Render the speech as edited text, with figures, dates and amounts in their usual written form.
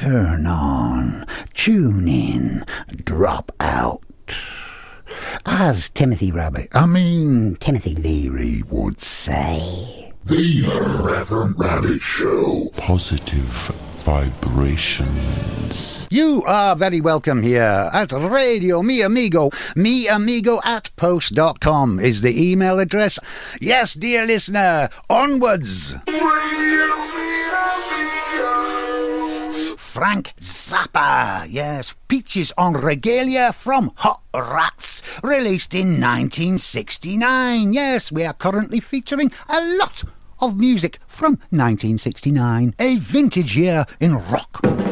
turn on, tune in, drop out. As Timothy Leary would say. The Reverend Rabbit Show. Positive vibrations. You are very welcome here at Radio Mi Amigo. miamigo@post.com is the email address. Yes, dear listener, onwards. Frank Zappa, yes, Peaches en Regalia from Hot Rats, released in 1969. Yes, we are currently featuring a lot of music from 1969, a vintage year in rock.